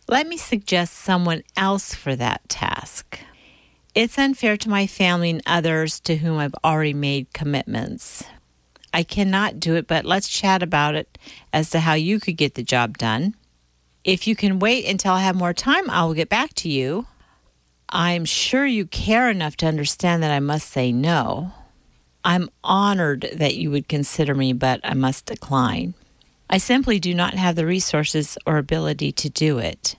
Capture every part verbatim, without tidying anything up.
Let me suggest someone else for that task. It's unfair to my family and others to whom I've already made commitments. I cannot do it, but let's chat about it as to how you could get the job done. If you can wait until I have more time, I will get back to you. I'm sure you care enough to understand that I must say no. I'm honored that you would consider me, but I must decline. I simply do not have the resources or ability to do it.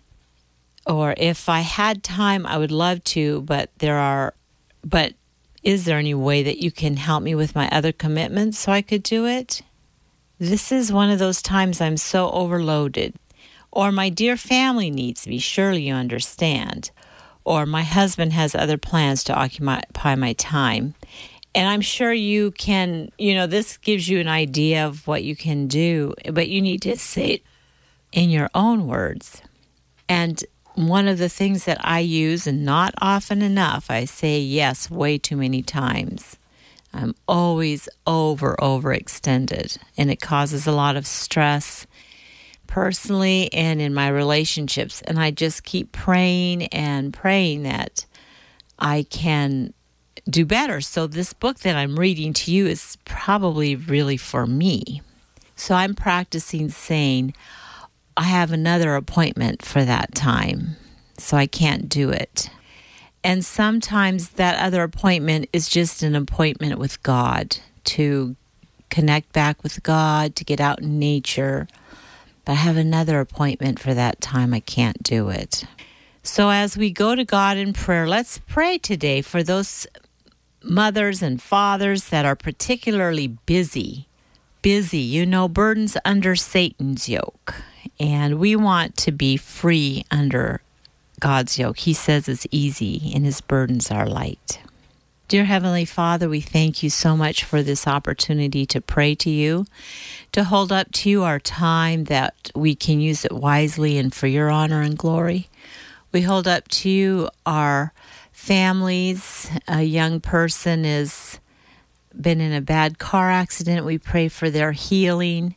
Or if I had time, I would love to, but there are, but is there any way that you can help me with my other commitments so I could do it? This is one of those times I'm so overloaded. Or my dear family needs me, surely you understand. Or my husband has other plans to occupy my time. And I'm sure you can, you know, this gives you an idea of what you can do, but you need to say it in your own words. And one of the things that I use, and not often enough, I say yes way too many times. I'm always over, overextended, and it causes a lot of stress personally and in my relationships. And I just keep praying and praying that I can do better. So this book that I'm reading to you is probably really for me. So I'm practicing saying, I have another appointment for that time, so I can't do it. And sometimes that other appointment is just an appointment with God, to connect back with God, to get out in nature. But I have another appointment for that time. I can't do it. So as we go to God in prayer, let's pray today for those mothers and fathers that are particularly busy. Busy, you know, burdens under Satan's yoke. And we want to be free under God's yoke. He says it's easy and his burdens are light. Dear Heavenly Father, we thank you so much for this opportunity to pray to you, to hold up to you our time, that we can use it wisely and for your honor and glory. We hold up to you our families. A young person has been in a bad car accident. We pray for their healing.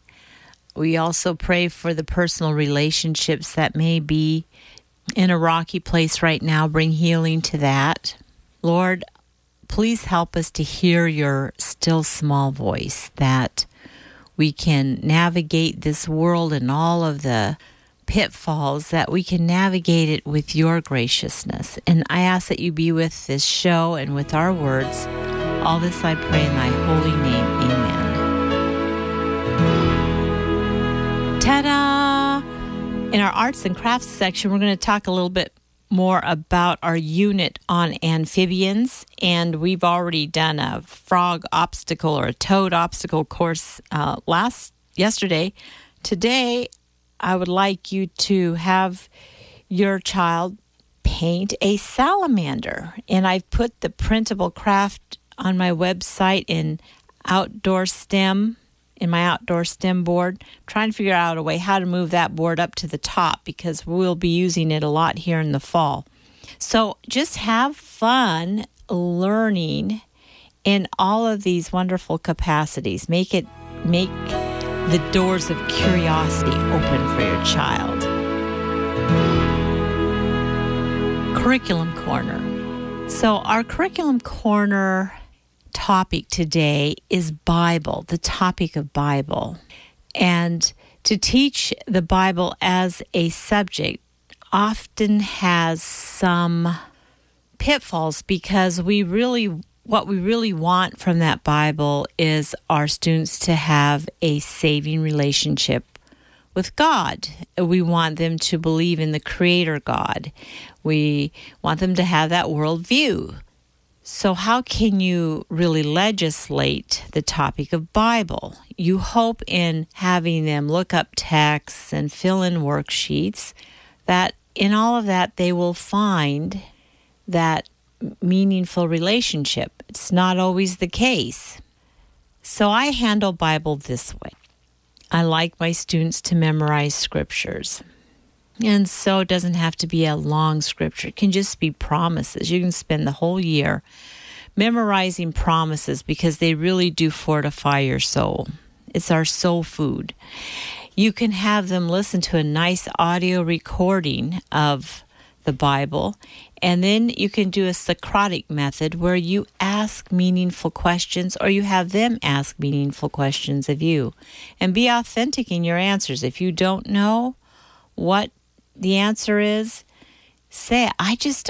We also pray for the personal relationships that may be in a rocky place right now. Bring healing to that. Lord, please help us to hear your still small voice, that we can navigate this world and all of the pitfalls, that we can navigate it with your graciousness. And I ask that you be with this show and with our words. All this I pray in thy holy name. Amen. Ta-da! In our arts and crafts section, we're going to talk a little bit more about our unit on amphibians. And we've already done a frog obstacle or a toad obstacle course uh, last yesterday. Today, I would like you to have your child paint a salamander. And I've put the printable craft on my website in Outdoor STEM, in my Outdoor STEM board. I'm trying to figure out a way how to move that board up to the top, because we'll be using it a lot here in the fall. So just have fun learning in all of these wonderful capacities. Make it, make the doors of curiosity open for your child. Curriculum Corner. So our Curriculum Corner topic today is Bible, the topic of Bible. And to teach the Bible as a subject often has some pitfalls, because we really, what we really want from that Bible is our students to have a saving relationship with God. We want them to believe in the Creator God. We want them to have that worldview. So how can you really legislate the topic of Bible? You hope in having them look up texts and fill in worksheets, that in all of that they will find that meaningful relationship. It's not always the case. So I handle Bible this way. I like my students to memorize scriptures. And so it doesn't have to be a long scripture. It can just be promises. You can spend the whole year memorizing promises, because they really do fortify your soul. It's our soul food. You can have them listen to a nice audio recording of the Bible, and then you can do a Socratic method where you ask meaningful questions, or you have them ask meaningful questions of you, and be authentic in your answers. If you don't know what the answer is, say, I just don't